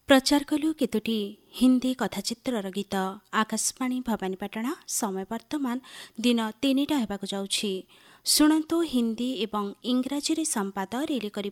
प्रचार कलु केतोटी हिंदी कथाचित्रर गीत। आकाशवाणी भवानीपाटना। समय वर्तमान दिन 3टा हेबाकु जाउछि। शुणन्तु हिंदी एवं इंग्राजी रे संवाद रिली करि